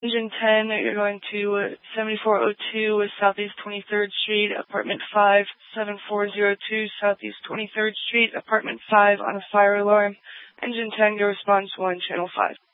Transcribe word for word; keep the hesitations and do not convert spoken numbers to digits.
Engine ten, you're going to uh, seventy-four oh two Southeast twenty-third Street, Apartment five, seven four zero two Southeast twenty-third Street, Apartment five on a fire alarm. Engine ten, your response one, Channel five.